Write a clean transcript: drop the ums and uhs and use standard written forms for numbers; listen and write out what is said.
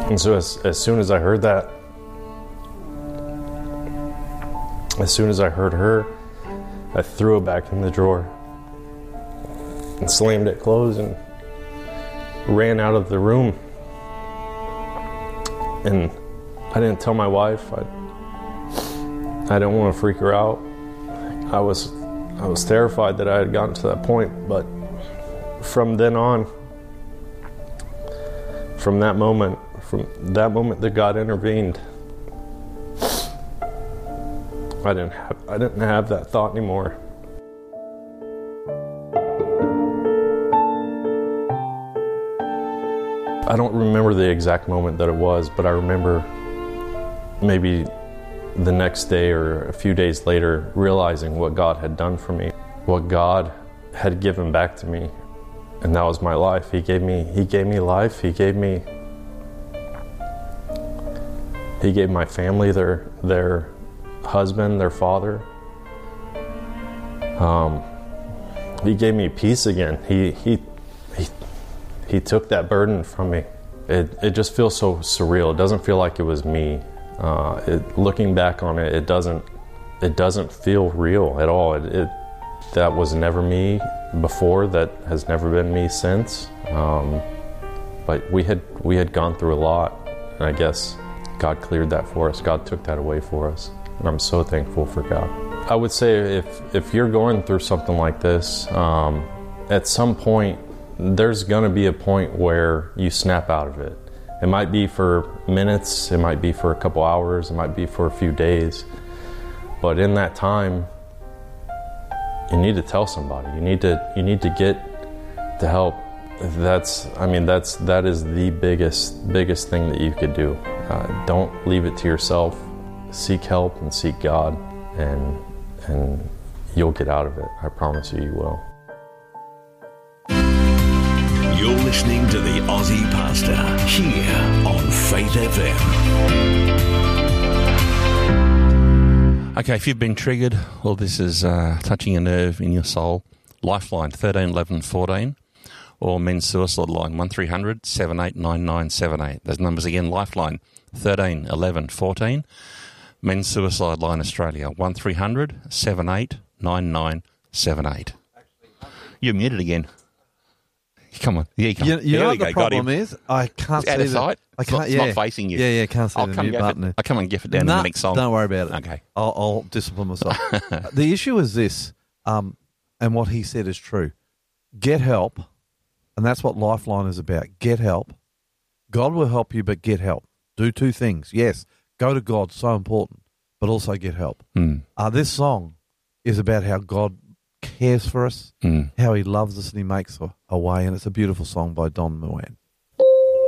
And so as soon as I heard that, as soon as I heard her, I threw it back in the drawer and slammed it closed and ran out of the room. And I didn't tell my wife. I didn't want to freak her out. I was terrified that I had gotten to that point, but from then on, from that moment that God intervened, I didn't have that thought anymore. I don't remember the exact moment that it was, but I remember maybe the next day or a few days later realizing what God had done for me, what God had given back to me, and that was my life. He gave me life. He gave my family their husband, their father. He gave me peace again. He took that burden from me. It just feels so surreal. It doesn't feel like it was me. Looking back on it, it doesn't feel real at all. That was never me before. That has never been me since. But we had gone through a lot, and I guess God cleared that for us. God took that away for us, and I'm so thankful for God. I would say if you're going through something like this, at some point there's going to be a point where you snap out of it. It might be for minutes, it might be for a couple hours, it might be for a few days. But in that time, you need to tell somebody. You need to get the help. That is the biggest thing that you could do. Don't leave it to yourself. Seek help and seek God, and you'll get out of it. I promise you will. You're listening to the Aussie Pastor here on Faith FM. Okay, if you've been triggered, or this is touching a nerve in your soul, Lifeline 13 11 14, or Men's Suicide Line 1300 789978. Those numbers again: Lifeline 13 11 14, Men's Suicide Line Australia 1300 789978. You're muted again. Come on. Yeah, come. You know what the problem is? I can't see out of sight. I can't. It's not facing you. Yeah, can't see the mute button. I'll come and give it down in the next song. Don't worry about it. Okay. I'll discipline myself. The issue is this, and what he said is true. Get help, and that's what Lifeline is about. Get help. God will help you, but get help. Do two things. Yes, go to God, so important, but also get help. This song is about how God cares for us, how he loves us, and he makes a way, and it's a beautiful song by Don Moen.